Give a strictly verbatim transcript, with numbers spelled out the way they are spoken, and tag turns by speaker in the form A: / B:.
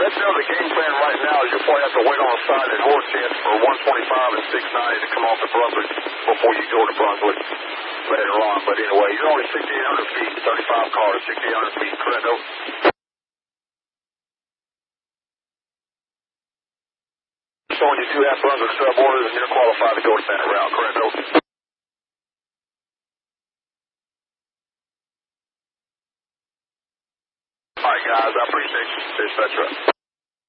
A: Let's know the game plan right now is you'll probably have to wait on the side at Horse Head for one twenty-five and six ninety to come off the Brunswick before you go to Brunswick later on. But anyway, you're only sixty-eight hundred feet, thirty-five cars, sixty-eight hundred feet, correct? Over. Showing you two half Brunswick suborders and you're qualified to go to that route, correct? Over. All right, guys, I appreciate you. Dispatch truck.